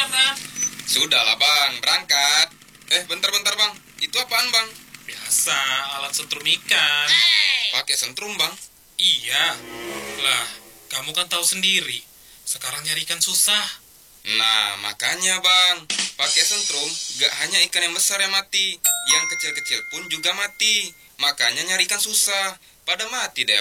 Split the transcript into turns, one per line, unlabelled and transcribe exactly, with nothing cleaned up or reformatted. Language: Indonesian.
siap kan?
Sudahlah bang, berangkat. Eh bentar-bentar bang, itu apaan bang?
Biasa, alat setrum ikan.
Pakai sentrum bang?
Iya. Lah, kamu kan tahu sendiri. Sekarang nyari ikan susah.
Nah makanya bang, pakai sentrum gak hanya ikan yang besar yang mati, yang kecil-kecil pun juga mati. Makanya nyari ikan susah. Pada mati deh